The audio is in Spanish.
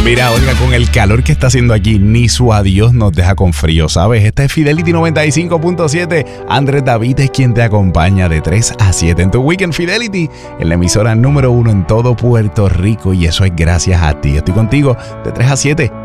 Mira, Olga, con el calor que está haciendo aquí, ni su adiós nos deja con frío, ¿sabes? Este es Fidelity 95.7. Andrés David es quien te acompaña de 3 a 7 en tu Weekend Fidelity, en la emisora número 1 en todo Puerto Rico, y eso es gracias a ti. Estoy contigo de 3 a 7.